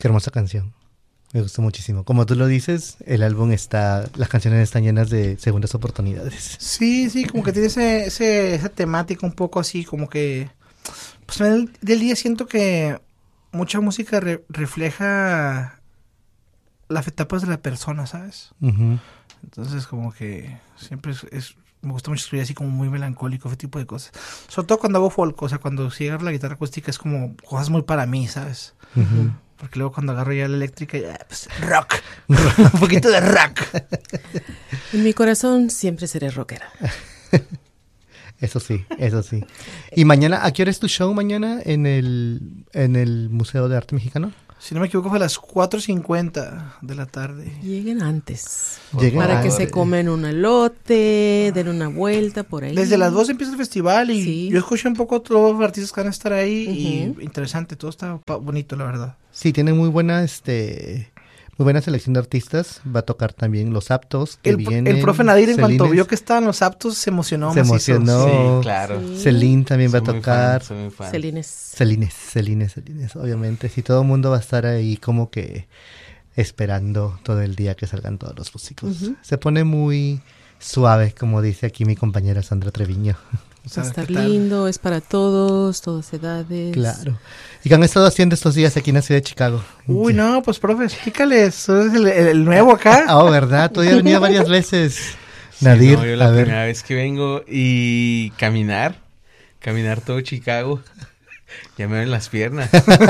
Qué hermosa canción. Me gustó muchísimo. Como tú lo dices, las canciones están llenas de segundas oportunidades. Sí, como que tiene esa temática un poco así, como que... Pues del día siento que mucha música refleja las etapas de la persona, ¿sabes? Uh-huh. Entonces como que siempre me gusta mucho escribir así como muy melancólico, ese tipo de cosas. Sobre todo cuando hago folk, o sea, cuando sí agarro la guitarra acústica es como cosas muy para mí, ¿sabes? Uh-huh. Porque luego cuando agarro ya la eléctrica, ya, pues, rock. Un poquito de rock. En mi corazón siempre seré rockera. Eso sí. ¿Y mañana, a qué hora es tu show mañana en el Museo de Arte Mexicano? Si no me equivoco, fue a las 4:50 de la tarde. Lleguen antes. Lleguen para antes. que se comen un elote, den una vuelta por ahí. Desde las 2 empieza el festival y Sí. yo escuché un poco todos los artistas que van a estar ahí y interesante, todo está bonito, la verdad. Sí, tiene muy buena selección de artistas. Va a tocar también Los Aptos, que vienen. El profe Nadir, en cuanto Celines. vio que estaban Los Aptos, se emocionó. Se emocionó. Sí, claro. Sí. Celine también va a Soy muy tocar. fan, soy muy fan. Celines. Celines, obviamente. Sí, todo el mundo va a estar ahí como que esperando todo el día que salgan todos los músicos. Uh-huh. Se pone muy suave, como dice aquí mi compañera Sandra Treviño. Va a estar lindo, es para todas edades. Claro. ¿Y qué han estado haciendo estos días aquí en la ciudad de Chicago? Uy, no, pues profe, explícales, tú eres el nuevo acá. Oh, ¿verdad? Tú ya has venido varias veces. Nadir, No, yo la primera vez que vengo y caminar todo Chicago, ya me ven las piernas.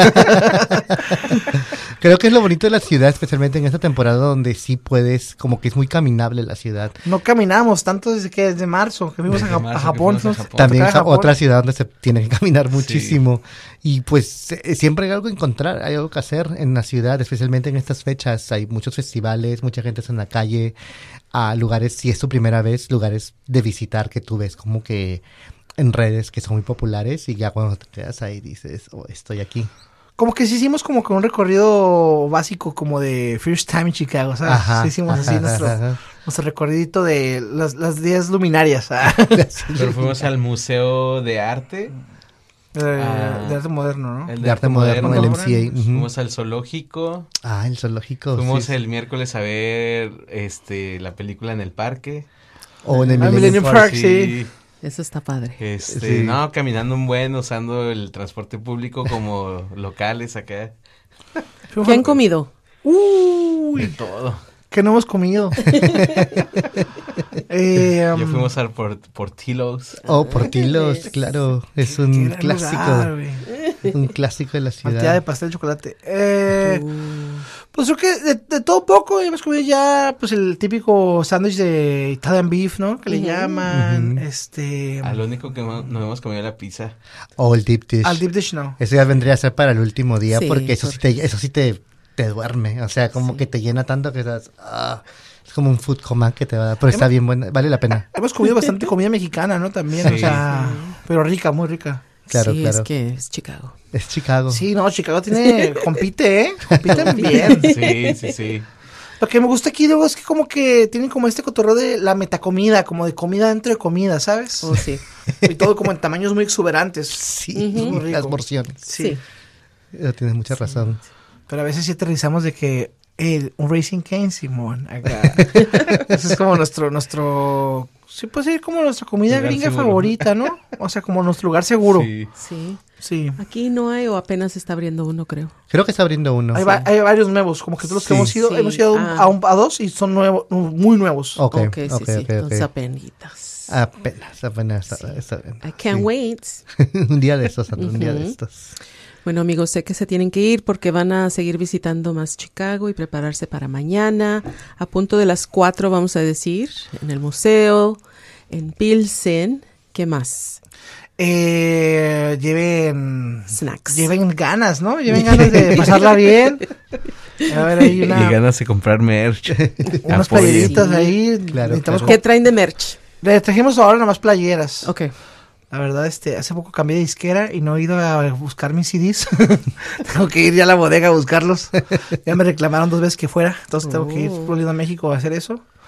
Creo que es lo bonito de la ciudad, especialmente en esta temporada donde sí puedes, como que es muy caminable la ciudad. No caminamos tanto desde marzo, que fuimos a Japón. También Japón. otra ciudad donde se tiene que caminar muchísimo. Sí. Y pues siempre hay algo que encontrar, hay algo que hacer en la ciudad, especialmente en estas fechas. Hay muchos festivales, mucha gente está en la calle, a lugares, si es tu primera vez, lugares de visitar que tú ves como que en redes que son muy populares y ya cuando te quedas ahí dices, oh, estoy aquí. Como que sí hicimos como que un recorrido básico como de First Time en Chicago, ¿sabes? Ajá, sí hicimos así nuestro recorridito de las 10 luminarias. Pero fuimos al Museo de Arte. De arte moderno, ¿no? De arte moderno, el MCA. Uh-huh. Fuimos al zoológico. Ah, el zoológico. Fuimos sí. el miércoles a ver la película en el parque. O en el Millennium Park, sí. Eso está padre. Sí. No, caminando un buen, usando el transporte público como locales acá. ¿Qué han comido? Uy, De todo. Que no hemos comido. Ya fuimos al Portillo's. Oh, Portillo's, claro. Es un clásico. Un clásico de la ciudad. Malteada de pastel de chocolate. Pues creo que de todo un poco hemos comido ya pues el típico sándwich de Italian beef, ¿no? Que le llaman. Al único que no hemos comido la pizza. O el deep dish. Al deep dish no. Eso ya vendría a ser para el último día, Sí, porque eso sí te duerme. O sea, como que te llena tanto que estás... es como un food coma que te va a dar. Pero está bien buena, vale la pena. Hemos comido bastante comida mexicana, ¿no? También, Sí. o sea, pero rica, muy rica. Claro, sí, claro. es que es Chicago. Es Chicago. Sí, no, Chicago compite, ¿eh? Compiten bien. Sí. Lo que me gusta aquí luego es que como que tienen como este cotorreo de la metacomida, como de comida dentro de comida, ¿sabes? Oh, sí. Y todo como en tamaños muy exuberantes. Sí, Muy rico. las porciones. Sí. Tienes mucha razón. Pero a veces sí aterrizamos de que un Raising Cane, Simón, acá. Eso es como nuestro sí puede ser como nuestra comida Lugar gringa seguro. favorita, ¿no? O sea, como nuestro lugar seguro. Sí. Sí. Sí. Aquí no hay o apenas se está abriendo uno, creo. Creo que está abriendo uno. Hay varios nuevos, como que todos los que Sí. hemos ido, Sí. hemos ido a dos y son nuevos, muy nuevos. Ok, sí. ok. Entonces apenitas. Apenas. Está bien. I can't Sí. wait. Un día de estos, un día de estos. Bueno, amigos, sé que se tienen que ir porque van a seguir visitando más Chicago y prepararse para mañana. A punto de las 4, vamos a decir, en el museo, en Pilsen. ¿Qué más? Lleven Snacks. Lleven ganas, ¿no? Lleven ganas de pasarla bien. A ver, hay Y ganas de comprar merch. unas Apoyen. playeritas Sí. ahí. Claro, Necesitamos ¿Qué traen de merch? Le trajimos ahora nomás playeras. Ok. La verdad, hace poco cambié de disquera y no he ido a buscar mis CDs. Tengo que ir ya a la bodega a buscarlos. Ya me reclamaron 2 veces que fuera. Entonces tengo que ir volviendo a México a hacer eso.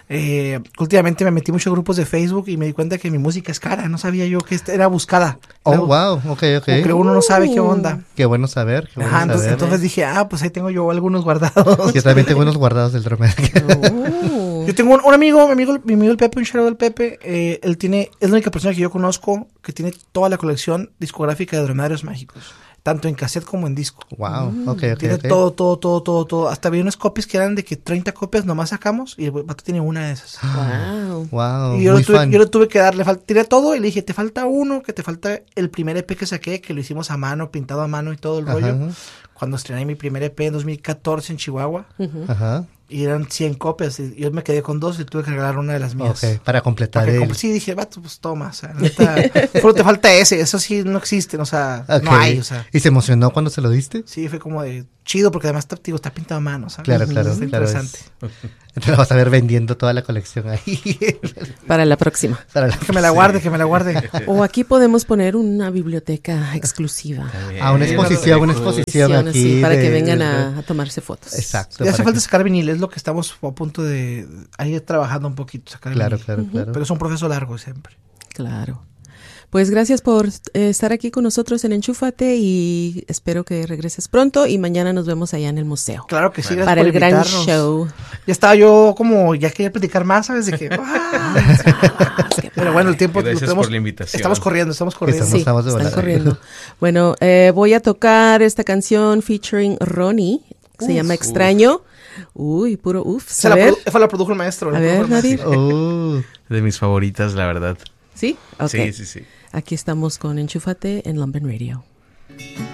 Últimamente me metí muchos grupos de Facebook y me di cuenta que mi música es cara. No sabía yo que era buscada. Oh, wow, ok. Creo uno no sabe qué onda. Qué bueno saber. Entonces dije, pues ahí tengo yo algunos guardados. Yo también tengo unos guardados del dromedario. Yo tengo un amigo, mi amigo el Pepe, un shout out del Pepe. Él es la única persona que yo conozco que tiene toda la colección discográfica de dromedarios mágicos. Tanto en cassette como en disco. Wow, ok. Tiene todo. Hasta había unas copias que eran de que 30 copias nomás sacamos y el vato tiene una de esas. Wow. Y yo lo tuve que darle, tiré todo y le dije, te falta uno, que te falta el primer EP que saqué, que lo hicimos a mano, pintado a mano y todo el rollo. Cuando estrené mi primer EP en 2014 en Chihuahua. Ajá. Y eran 100 copias. Y yo me quedé con 2 y tuve que regalar una de las mías. Ok, para completar Sí, dije, vato, pues toma. O sea, neta, solo te falta ese. Eso sí no existe. O sea, no hay. O sea. ¿Y se emocionó cuando se lo diste? Sí, fue como de chido porque además está pintado a mano, ¿sabes? Claro. Interesante. Entonces la vas a ver vendiendo toda la colección ahí. Para la próxima. Que me la guarde. O aquí podemos poner una biblioteca exclusiva. Una exposición aquí. Sí, para que vengan a tomarse fotos. Exacto. Ya hace falta sacar vinil, es lo que estamos a punto de ir trabajando un poquito. Sacar Claro. Pero es un proceso largo siempre. Claro. Pues gracias por estar aquí con nosotros en Enchúfate y espero que regreses pronto y mañana nos vemos allá en el museo. Claro que sí, para el gran show. Ya estaba yo ya quería platicar más, ¿sabes? De que pero bueno, el tiempo gracias por la invitación. Estamos corriendo. Sí, están corriendo. Bueno, voy a tocar esta canción featuring Ronnie, se llama Extraño. Uy, puro fue la produjo el maestro. A ver, Nadir. De mis favoritas, la verdad. ¿Sí? Ok. Sí. Aquí estamos con Enchúfate en Lumpen Radio.